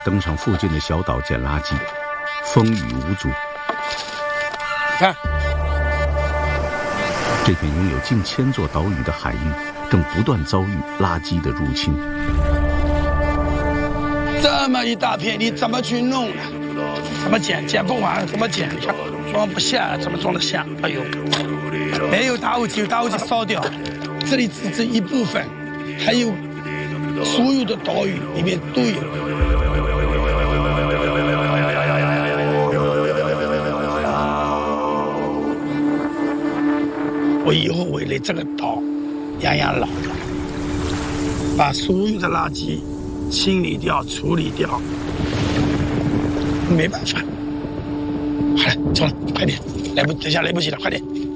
登上附近的小岛捡垃圾，风雨无阻。 看， 这片拥有近1000座岛屿的海域，正不断遭遇垃圾的入侵。 这么一大片，你怎么去弄呢？怎么捡？捡不完，怎么捡？装不下，怎么装得下？哎呦，没有打火机，有打火机烧掉。这里只是一部分，还有所有的岛屿里面都有。我以后为了这个岛养养老，把所有的垃圾清理掉、处理掉，没办法。好了，走了，快点，等一下来不及了，快点。